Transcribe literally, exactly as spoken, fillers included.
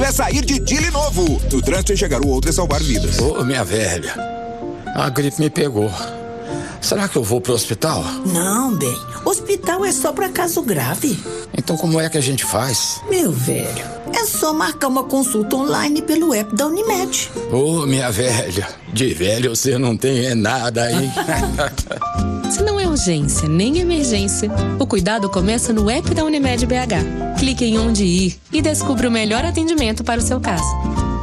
é sair de Dili novo. No trânsito, enxergar o outro é salvar vidas. Ô, minha velha, a gripe me pegou. Será que eu vou pro hospital? Não, bem. Hospital é só pra caso grave. Então como é que a gente faz? Meu velho, é só marcar uma consulta online pelo app da Unimed. Ô, minha velha, de velho você não tem é nada, hein? Se não é urgência nem emergência, o cuidado começa no app da Unimed B H. Clique em onde ir e descubra o melhor atendimento para o seu caso.